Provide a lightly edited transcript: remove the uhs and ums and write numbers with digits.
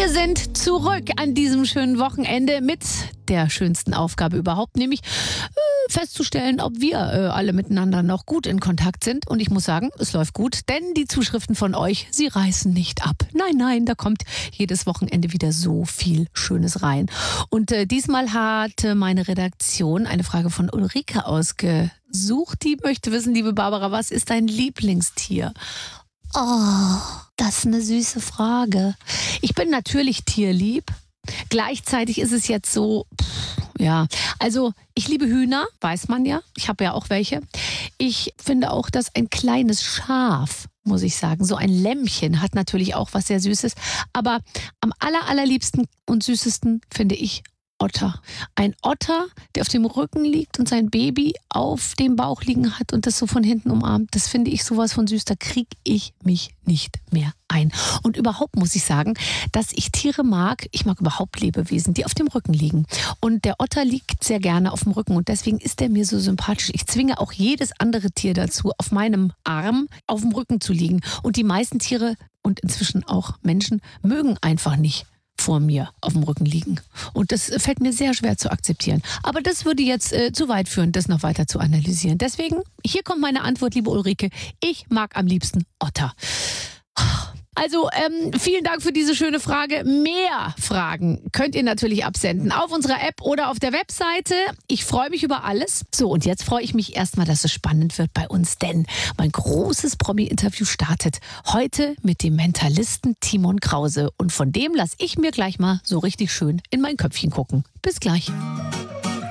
Wir sind zurück an diesem schönen Wochenende mit der schönsten Aufgabe überhaupt, nämlich festzustellen, ob wir alle miteinander noch gut in Kontakt sind. Und ich muss sagen, es läuft gut, denn die Zuschriften von euch, sie reißen nicht ab. Nein, da kommt jedes Wochenende wieder so viel Schönes rein. Und diesmal hat meine Redaktion eine Frage von Ulrike ausgesucht. Die möchte wissen, liebe Barbara, was ist dein Lieblingstier? Oh, das ist eine süße Frage. Ich bin natürlich tierlieb. Gleichzeitig ist es jetzt so, also ich liebe Hühner, weiß man ja. Ich habe ja auch welche. Ich finde auch, dass ein kleines Schaf, muss ich sagen, so ein Lämmchen hat natürlich auch was sehr Süßes. Aber am allerliebsten und süßesten finde ich Otter. Ein Otter, der auf dem Rücken liegt und sein Baby auf dem Bauch liegen hat und das so von hinten umarmt. Das finde ich sowas von süß. Da kriege ich mich nicht mehr ein. Und überhaupt muss ich sagen, dass ich Tiere mag. Ich mag überhaupt Lebewesen, die auf dem Rücken liegen. Und der Otter liegt sehr gerne auf dem Rücken und deswegen ist er mir so sympathisch. Ich zwinge auch jedes andere Tier dazu, auf meinem Arm auf dem Rücken zu liegen. Und die meisten Tiere und inzwischen auch Menschen mögen einfach nicht vor mir auf dem Rücken liegen. Und das fällt mir sehr schwer zu akzeptieren. Aber das würde jetzt zu weit führen, das noch weiter zu analysieren. Deswegen, hier kommt meine Antwort, liebe Ulrike. Ich mag am liebsten Otter. Also, vielen Dank für diese schöne Frage. Mehr Fragen könnt ihr natürlich absenden auf unserer App oder auf der Webseite. Ich freue mich über alles. So, und jetzt freue ich mich erstmal, dass es spannend wird bei uns, denn mein großes Promi-Interview startet heute mit dem Mentalisten Timon Krause. Und von dem lasse ich mir gleich mal so richtig schön in mein Köpfchen gucken. Bis gleich.